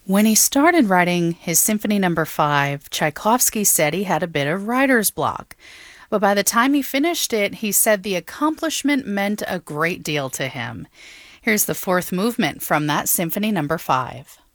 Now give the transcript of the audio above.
When he started writing his Symphony Number 5, Tchaikovsky said he had a bit of writer's block. But by the time he finished it, he said the accomplishment meant a great deal to him. Here's the fourth movement from that Symphony Number 5.